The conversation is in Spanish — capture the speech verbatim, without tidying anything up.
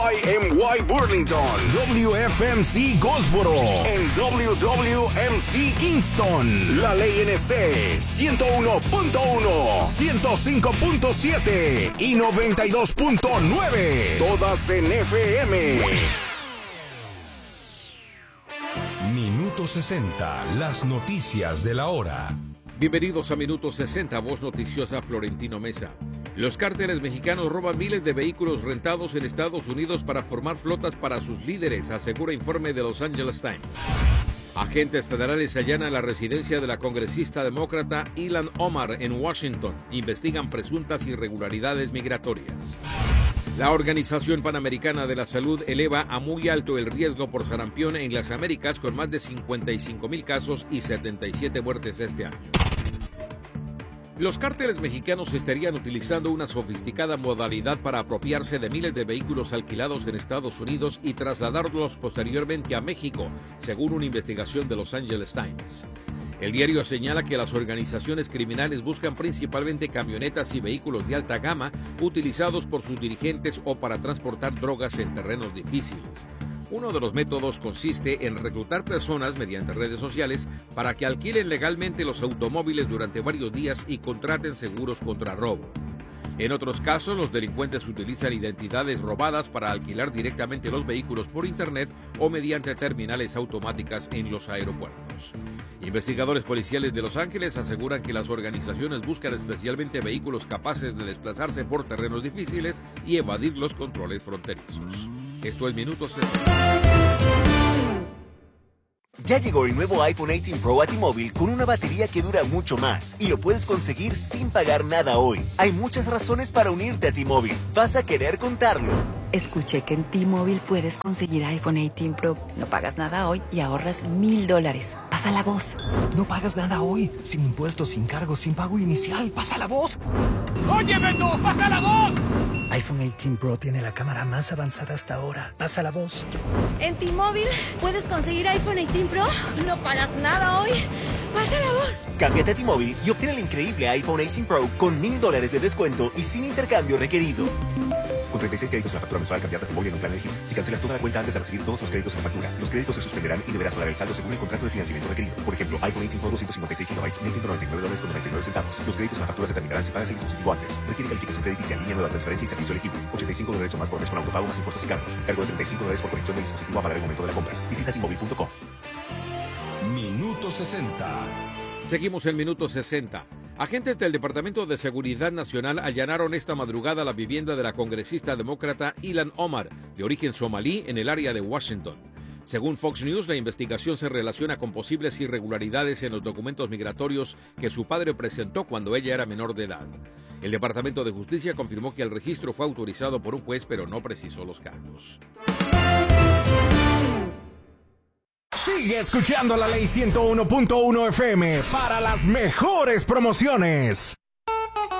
I M Y Burlington, W F M C Goldsboro, en W W M C Kingston, la Ley N C ciento uno punto uno, ciento cinco punto siete y noventa y dos punto nueve, todas en F M. Minuto sesenta, las noticias de la hora. Bienvenidos a Minuto sesenta, voz noticiosa Florentino Mesa. Los cárteles mexicanos roban miles de vehículos rentados en Estados Unidos para formar flotas para sus líderes, asegura informe de Los Angeles Times. Agentes federales allanan la residencia de la congresista demócrata Ilhan Omar en Washington. Investigan presuntas irregularidades migratorias. La Organización Panamericana de la Salud eleva a muy alto el riesgo por sarampión en las Américas, con más de cincuenta y cinco mil casos y setenta y siete muertes este año. Los cárteles mexicanos estarían utilizando una sofisticada modalidad para apropiarse de miles de vehículos alquilados en Estados Unidos y trasladarlos posteriormente a México, según una investigación de Los Angeles Times. El diario señala que las organizaciones criminales buscan principalmente camionetas y vehículos de alta gama utilizados por sus dirigentes o para transportar drogas en terrenos difíciles. Uno de los métodos consiste en reclutar personas mediante redes sociales para que alquilen legalmente los automóviles durante varios días y contraten seguros contra robo. En otros casos, los delincuentes utilizan identidades robadas para alquilar directamente los vehículos por internet o mediante terminales automáticas en los aeropuertos. Investigadores policiales de Los Ángeles aseguran que las organizaciones buscan especialmente vehículos capaces de desplazarse por terrenos difíciles y evadir los controles fronterizos. Esto es Minuto sesenta. Ya llegó el nuevo iPhone dieciocho Pro a T-Mobile con una batería que dura mucho más y lo puedes conseguir sin pagar nada hoy. Hay muchas razones para unirte a T-Mobile. Vas a querer contarlo. Escuché que en T-Mobile puedes conseguir iPhone dieciocho Pro. No pagas nada hoy y ahorras mil dólares. Pasa la voz. No pagas nada hoy. Sin impuestos, sin cargos, sin pago inicial. Pasa la voz. ¡Oye, Beto! ¡Pasa la voz! iPhone dieciocho Pro tiene la cámara más avanzada hasta ahora. Pasa la voz. En T-Mobile puedes conseguir iPhone dieciocho Pro. No pagas nada hoy. Pasa la voz. Cámbiate a T-Mobile y obtén el increíble iPhone dieciocho Pro con mil dólares de descuento y sin intercambio requerido. Con treinta y seis créditos en la factura mensual, cambiarte a T-Mobile en un plan elegible. Si cancelas toda la cuenta antes de recibir todos los créditos en la factura, los créditos se suspenderán y deberás pagar el saldo según el contrato de financiamiento requerido. Por ejemplo, iPhone dieciocho Pro doscientos cincuenta y seis gigabytes, mil ciento noventa y nueve dólares con noventa y nueve centavos. Los créditos en la factura se terminarán si pagas el dispositivo antes. Requiere calificación crediticia, línea nueva, transferencia y servicio elegible. ochenta y cinco dólares o más por mes con autopago más impuestos y cargos. Cargo de treinta y cinco dólares por conexión del dispositivo a pagar el momento de la compra. Visita T Mobile punto com. Minuto sesenta. Seguimos en Minuto sesenta. Agentes del Departamento de Seguridad Nacional allanaron esta madrugada la vivienda de la congresista demócrata Ilhan Omar, de origen somalí, en el área de Washington. Según Fox News, la investigación se relaciona con posibles irregularidades en los documentos migratorios que su padre presentó cuando ella era menor de edad. El Departamento de Justicia confirmó que el registro fue autorizado por un juez, pero no precisó los cargos. Sigue escuchando la Ley ciento uno punto uno F M para las mejores promociones.